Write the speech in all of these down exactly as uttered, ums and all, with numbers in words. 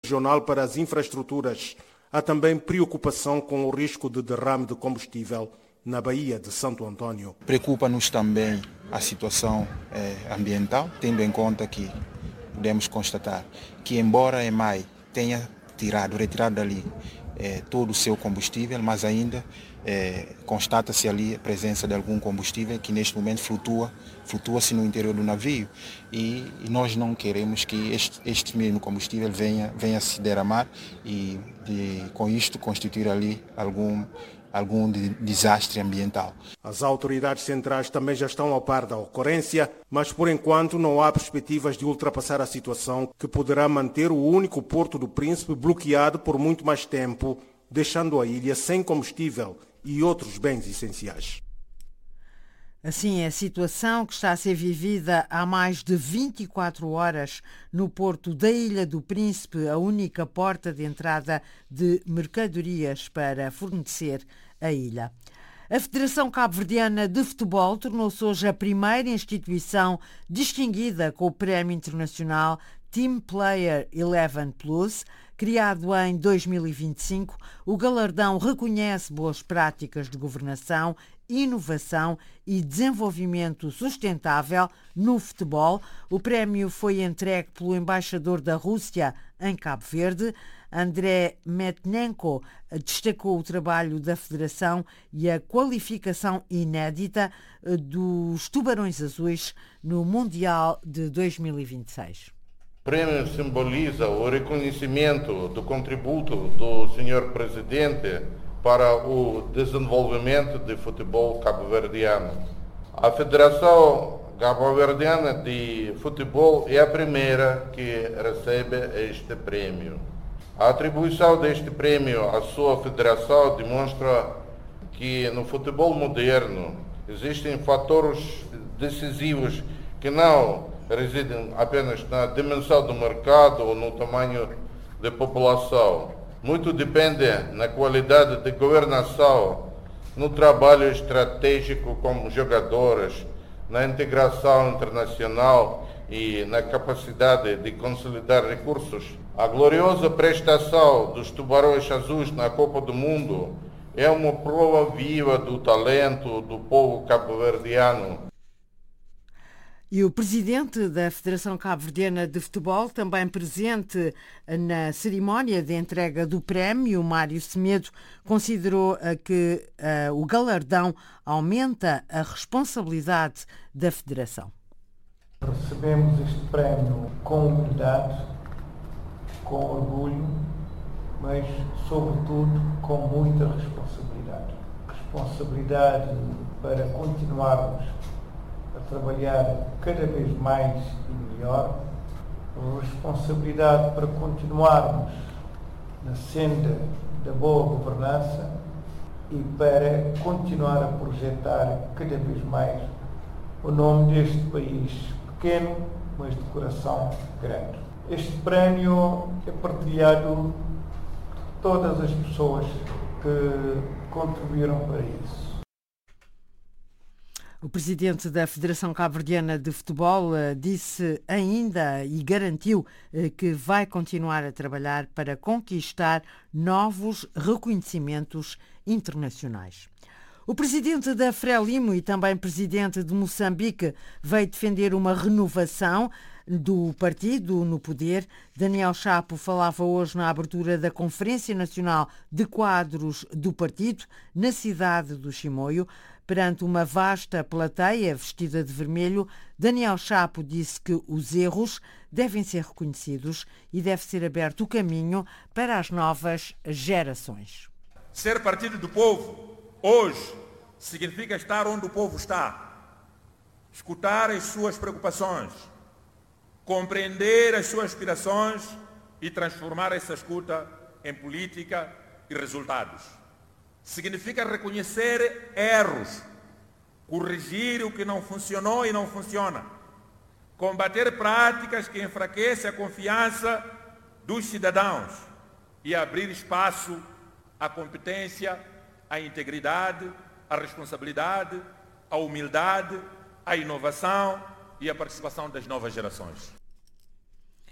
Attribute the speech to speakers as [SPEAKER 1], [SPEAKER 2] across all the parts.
[SPEAKER 1] Regional para as Infraestruturas. Há também preocupação com o risco de derrame de combustível na Baía de Santo Antônio.
[SPEAKER 2] Preocupa-nos também a situação eh, ambiental, tendo em conta que podemos constatar que, embora a EMAI tenha tirado, retirado dali eh, todo o seu combustível, mas ainda eh, constata-se ali a presença de algum combustível que neste momento flutua, flutua-se no interior do navio e, e nós não queremos que este, este mesmo combustível venha, venha se derramar e, e com isto constituir ali algum algum desastre ambiental.
[SPEAKER 1] As autoridades centrais também já estão ao par da ocorrência, mas por enquanto não há perspectivas de ultrapassar a situação que poderá manter o único Porto do Príncipe bloqueado por muito mais tempo, deixando a ilha sem combustível e outros bens essenciais.
[SPEAKER 3] Assim, a situação que está a ser vivida há mais de vinte e quatro horas no porto da Ilha do Príncipe, a única porta de entrada de mercadorias para fornecer a ilha. A Federação Cabo-Verdiana de Futebol tornou-se hoje a primeira instituição distinguida com o Prémio Internacional Team Player onze Plus. Criado em dois mil e vinte e cinco, o galardão reconhece boas práticas de governação, inovação e desenvolvimento sustentável no futebol. O prémio foi entregue pelo embaixador da Rússia em Cabo Verde. André Metnenko destacou o trabalho da Federação e a qualificação inédita dos Tubarões Azuis no Mundial de dois mil e vinte e seis.
[SPEAKER 4] O prêmio simboliza o reconhecimento do contributo do senhor Presidente para o desenvolvimento do futebol cabo-verdiano. A Federação Cabo-Verdiana de Futebol é a primeira que recebe este prêmio. A atribuição deste prêmio à sua federação demonstra que no futebol moderno existem fatores decisivos que não residem apenas na dimensão do mercado ou no tamanho da população. Muito depende na qualidade de governação, no trabalho estratégico como jogadores, na integração internacional e na capacidade de consolidar recursos. A gloriosa prestação dos Tubarões Azuis na Copa do Mundo é uma prova viva do talento do povo cabo-verdiano.
[SPEAKER 3] E o presidente da Federação Cabo-Verdiana de Futebol, também presente na cerimónia de entrega do prémio, Mário Semedo, considerou que uh, o galardão aumenta a responsabilidade da Federação.
[SPEAKER 5] Recebemos este prémio com humildade, com orgulho, mas, sobretudo, com muita responsabilidade. Responsabilidade para continuarmos a trabalhar cada vez mais e melhor, responsabilidade para continuarmos na senda da boa governança e para continuar a projetar cada vez mais o nome deste país pequeno, mas de coração grande. Este prémio é partilhado por todas as pessoas que contribuíram para isso.
[SPEAKER 3] O presidente da Federação Cabo-Verdiana de Futebol disse ainda e garantiu que vai continuar a trabalhar para conquistar novos reconhecimentos internacionais. O presidente da Frelimo e também presidente de Moçambique veio defender uma renovação do partido no poder. Daniel Chapo falava hoje na abertura da Conferência Nacional de Quadros do partido na cidade do Chimoio. Perante uma vasta plateia vestida de vermelho, Daniel Chapo disse que os erros devem ser reconhecidos e deve ser aberto o caminho para as novas gerações.
[SPEAKER 6] Ser partido do povo, hoje, significa estar onde o povo está, escutar as suas preocupações, compreender as suas aspirações e transformar essa escuta em política e resultados. Significa reconhecer erros, corrigir o que não funcionou e não funciona, combater práticas que enfraquecem a confiança dos cidadãos e abrir espaço à competência, à integridade, à responsabilidade, à humildade, à inovação e à participação das novas gerações.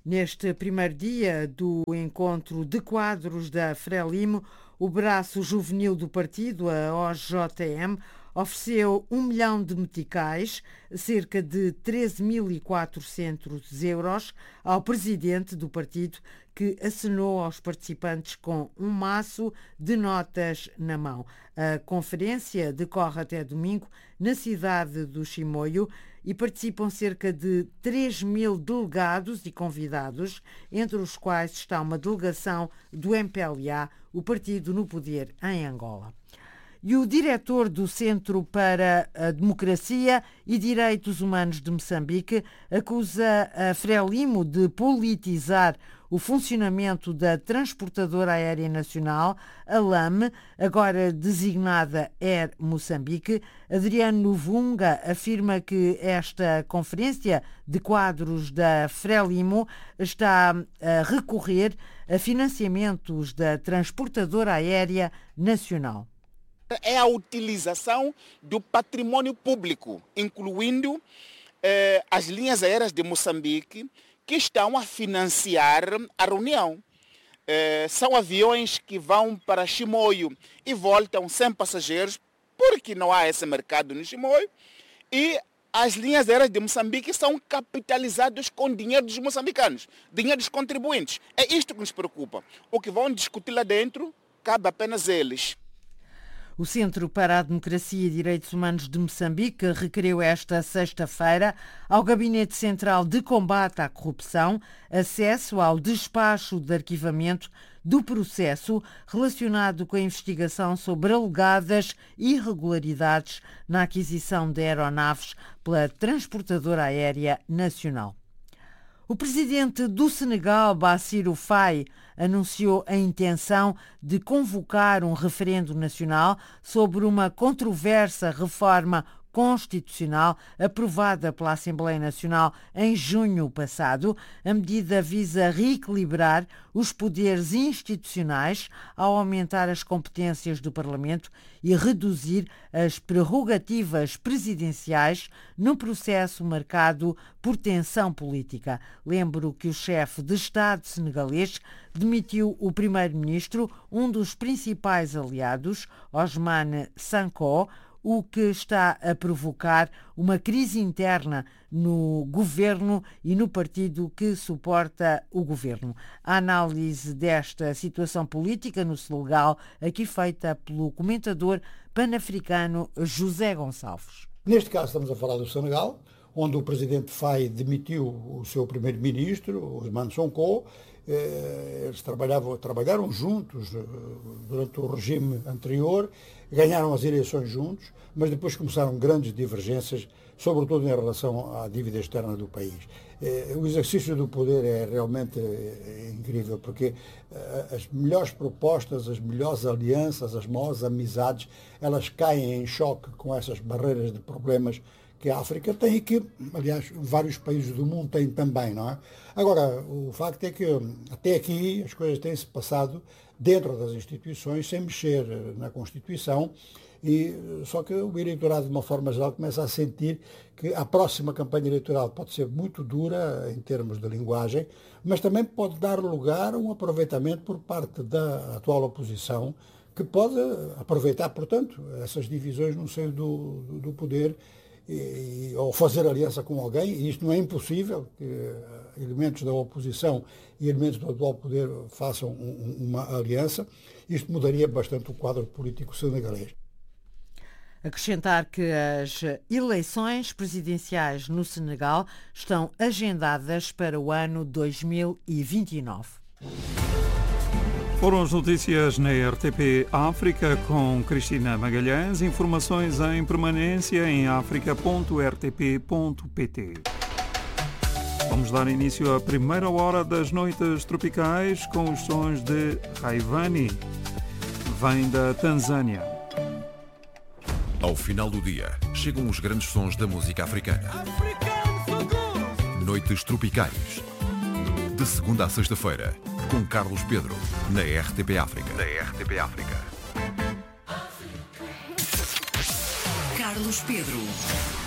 [SPEAKER 3] Neste primeiro dia do encontro de quadros da Frelimo, o braço juvenil do partido, a O J M, ofereceu um milhão de meticais, cerca de treze mil e quatrocentos euros, ao presidente do partido, que acenou aos participantes com um maço de notas na mão. A conferência decorre até domingo na cidade do Chimoio e participam cerca de três mil delegados e convidados, entre os quais está uma delegação do M P L A, o partido no poder em Angola. E o diretor do Centro para a Democracia e Direitos Humanos de Moçambique acusa a Frelimo de politizar o funcionamento da Transportadora Aérea Nacional, a LAM, agora designada Air Moçambique. Adriano Vunga afirma que esta conferência de quadros da Frelimo está a recorrer a financiamentos da Transportadora Aérea Nacional.
[SPEAKER 7] É a utilização do patrimônio público, incluindo eh, as linhas aéreas de Moçambique, que estão a financiar a reunião. Eh, são aviões que vão para Chimoio e voltam sem passageiros, porque não há esse mercado no Chimoio, e as linhas aéreas de Moçambique são capitalizadas com dinheiro dos moçambicanos, dinheiro dos contribuintes. É isto que nos preocupa. O que vão discutir lá dentro, cabe apenas eles.
[SPEAKER 3] O Centro para a Democracia e Direitos Humanos de Moçambique requeriu esta sexta-feira ao Gabinete Central de Combate à Corrupção acesso ao despacho de arquivamento do processo relacionado com a investigação sobre alegadas irregularidades na aquisição de aeronaves pela Transportadora Aérea Nacional. O presidente do Senegal, Bassirou Faye, anunciou a intenção de convocar um referendo nacional sobre uma controversa reforma constitucional aprovada pela Assembleia Nacional em junho passado. A medida visa reequilibrar os poderes institucionais ao aumentar as competências do Parlamento e reduzir as prerrogativas presidenciais no processo marcado por tensão política. Lembro que o chefe de Estado senegalês demitiu o primeiro-ministro, um dos principais aliados, Ousmane Sonko, o que está a provocar uma crise interna no governo e no partido que suporta o governo. A análise desta situação política no Senegal, aqui feita pelo comentador pan-africano José Gonçalves.
[SPEAKER 8] Neste caso estamos a falar do Senegal, onde o presidente Faye demitiu o seu primeiro-ministro, Ousmane Sonko. Eles trabalhavam, trabalharam juntos durante o regime anterior, ganharam as eleições juntos, mas depois começaram grandes divergências, sobretudo em relação à dívida externa do país. O exercício do poder é realmente incrível, porque as melhores propostas, as melhores alianças, as maiores amizades, elas caem em choque com essas barreiras de problemas que a África tem e que, aliás, vários países do mundo têm também, não é? Agora, o facto é que até aqui as coisas têm-se passado dentro das instituições, sem mexer na Constituição, e só que o eleitorado, de uma forma geral, começa a sentir que a próxima campanha eleitoral pode ser muito dura em termos de linguagem, mas também pode dar lugar a um aproveitamento por parte da atual oposição, que pode aproveitar, portanto, essas divisões no seio do, do, do poder, E, ou fazer aliança com alguém, e isto não é impossível, que elementos da oposição e elementos do atual poder façam um, uma aliança. Isto mudaria bastante o quadro político senegalês.
[SPEAKER 3] Acrescentar que as eleições presidenciais no Senegal estão agendadas para o ano dois mil e vinte e nove.
[SPEAKER 9] Foram as notícias na R T P África com Cristina Magalhães. Informações em permanência em africa ponto r t p ponto p t. Vamos dar início à primeira hora das noites tropicais com os sons de Rayvanny. Vem da Tanzânia.
[SPEAKER 10] Ao final do dia, chegam os grandes sons da música africana. Noites tropicais. De segunda a sexta-feira, com Carlos Pedro, na R T P África. Na R T P África.
[SPEAKER 11] Carlos Pedro.